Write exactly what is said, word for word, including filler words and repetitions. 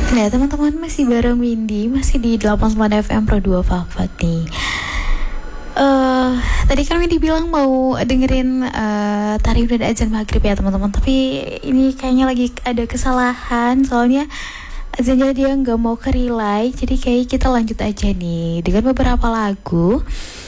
Ya teman-teman, masih bareng Windy, masih di delapan puluh sembilan F M Pro dua Fafat nih. Uh, tadi kan Windy bilang mau dengerin uh, tarif dan azan maghrib ya teman-teman. Tapi ini kayaknya lagi ada kesalahan, soalnya azannya dia nggak mau ke relay. Jadi kayak kita lanjut aja nih dengan beberapa lagu